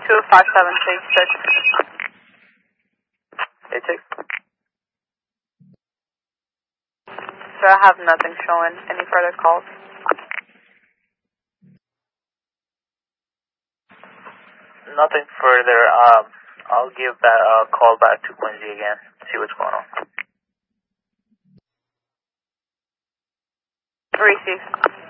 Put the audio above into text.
Take 6. So I have nothing showing. Any further calls? Nothing further. I'll give that call back to Quincy again, see what's going on. Received.